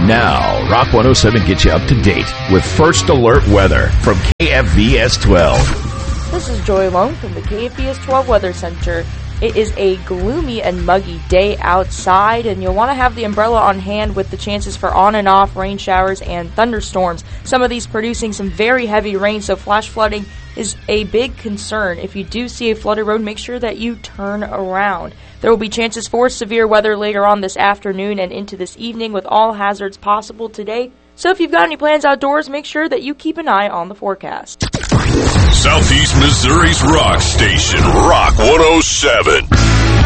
Now, Rock 107 gets you up to date with First Alert Weather from KFVS 12. This is Joy Long from the KFVS 12 Weather Center. It is a gloomy and muggy day outside, and you'll want to have the umbrella on hand with the chances for on and off rain showers and thunderstorms. Some of these producing some very heavy rain, so flash flooding is a big concern. If you do see a flooded road, make sure that you turn around. There will be chances for severe weather later on this afternoon and into this evening with all hazards possible today. So if you've got any plans outdoors, make sure that you keep an eye on the forecast. Southeast Missouri's rock station, Rock 107.